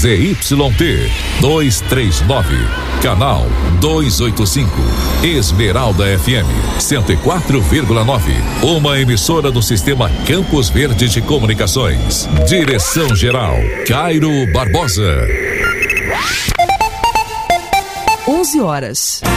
ZYT 239, canal 285, Esmeralda FM 104,9, uma emissora do Sistema Campos Verde de Comunicações. Direção-geral Cairo Barbosa. 11 horas.